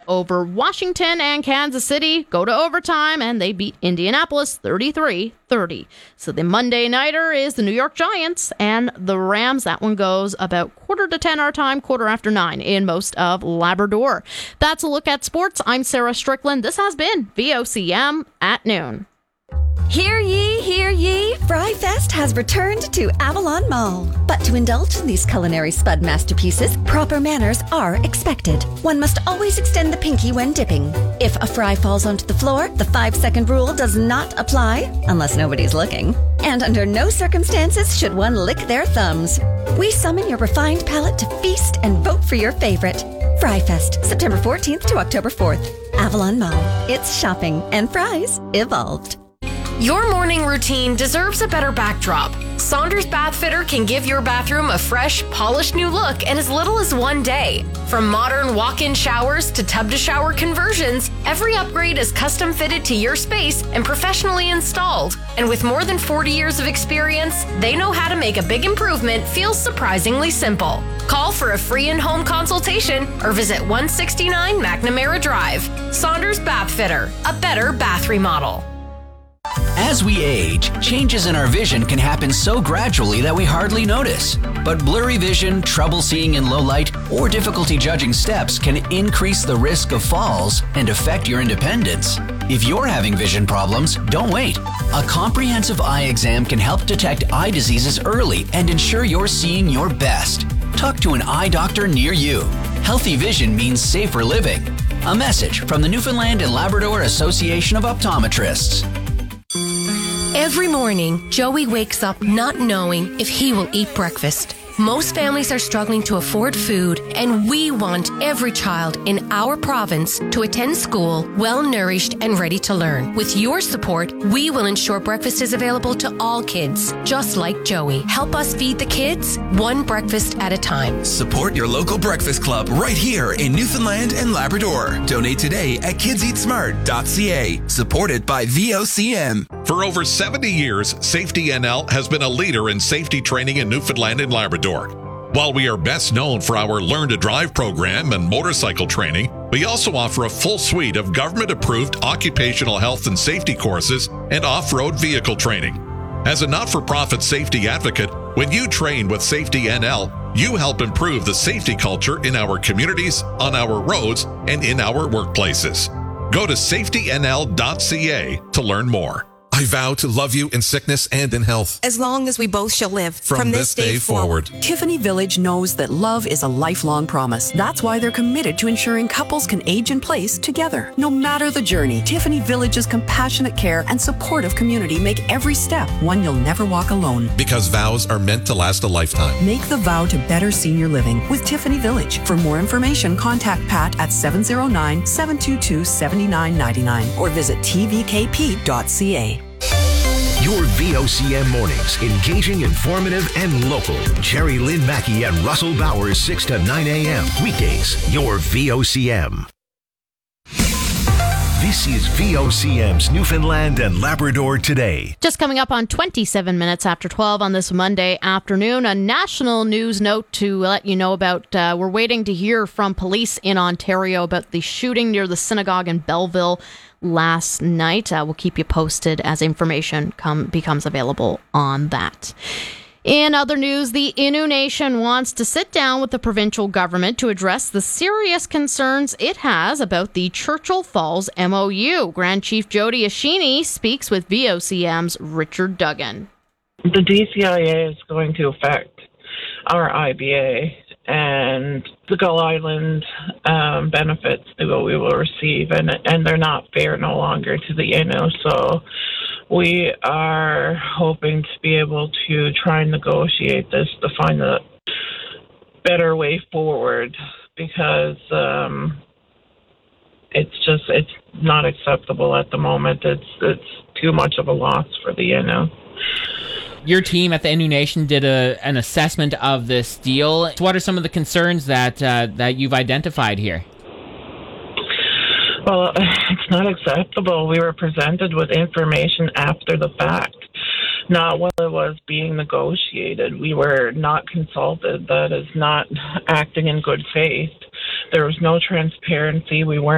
over Washington, and Kansas City go to overtime, and they beat Indianapolis 33-30. So the Monday nighter is the New York Giants and the Rams. That one goes about 9:45 our time, 9:15 in most of Labrador. That's a look at sports. I'm Sarah Strickland. This has been VOCM at noon. Hear ye, hear ye, Fry Fest has returned to Avalon Mall. But to indulge in these culinary spud masterpieces, proper manners are expected. One must always extend the pinky when dipping. If a fry falls onto the floor, the 5-second rule does not apply, unless nobody's looking. And under no circumstances should one lick their thumbs. We summon your refined palate to feast and vote for your favorite. Fry Fest, September 14th to October 4th. Avalon Mall. It's shopping and fries evolved. Your morning routine deserves a better backdrop. Saunders Bath Fitter can give your bathroom a fresh, polished new look in as little as one day. From modern walk-in showers to tub-to-shower conversions, every upgrade is custom fitted to your space and professionally installed. And with more than 40 years of experience, they know how to make a big improvement feel surprisingly simple. Call for a free in-home consultation or visit 169 McNamara Drive. Saunders Bath Fitter, a better bath remodel. As we age, changes in our vision can happen so gradually that we hardly notice. But blurry vision, trouble seeing in low light, or difficulty judging steps can increase the risk of falls and affect your independence. If you're having vision problems, don't wait. A comprehensive eye exam can help detect eye diseases early and ensure you're seeing your best. Talk to an eye doctor near you. Healthy vision means safer living. A message from the Newfoundland and Labrador Association of Optometrists. Every morning, Joey wakes up not knowing if he will eat breakfast. Most families are struggling to afford food, and we want every child in our province to attend school well-nourished and ready to learn. With your support, we will ensure breakfast is available to all kids, just like Joey. Help us feed the kids, one breakfast at a time. Support your local breakfast club right here in Newfoundland and Labrador. Donate today at kidseatsmart.ca. Supported by VOCM. For over 70 years, Safety NL has been a leader in safety training in Newfoundland and Labrador. While we are best known for our Learn to Drive program and motorcycle training, we also offer a full suite of government-approved occupational health and safety courses and off-road vehicle training. As a not-for-profit safety advocate, when you train with Safety NL, you help improve the safety culture in our communities, on our roads, and in our workplaces. Go to safetynl.ca to learn more. I vow to love you in sickness and in health, as long as we both shall live. From this day forward. Tiffany Village knows that love is a lifelong promise. That's why they're committed to ensuring couples can age in place together. No matter the journey, Tiffany Village's compassionate care and supportive community make every step one you'll never walk alone. Because vows are meant to last a lifetime. Make the vow to better senior living with Tiffany Village. For more information, contact Pat at 709-722-7999 or visit tvkp.ca. Your VOCM mornings, engaging, informative, and local. Jerry Lynn Mackey and Russell Bowers, 6 to 9 a.m. Weekdays, your VOCM. This is VOCM's Newfoundland and Labrador Today. Just coming up on 27 minutes after 12 on this Monday afternoon, a national news note to let you know about. We're waiting to hear from police in Ontario about the shooting near the synagogue in Belleville last night. We'll keep you posted as information becomes available on that. In other news, the Innu Nation wants to sit down with the provincial government to address the serious concerns it has about the Churchill Falls MOU. Grand Chief Jody Ashini speaks with VOCM's Richard Duggan. The DCIA is going to affect our IBA and the Gull Island benefits that we will receive, and they're not fair no longer to the Innu. So we are hoping to be able to try and negotiate this to find a better way forward, because it's not acceptable at the moment. It's too much of a loss for the Innu. Your team at the Innu Nation did an assessment of this deal. What are some of the concerns that you've identified here? Well, it's not acceptable. We were presented with information after the fact, not while it was being negotiated. We were not consulted. That is not acting in good faith. There was no transparency. We weren't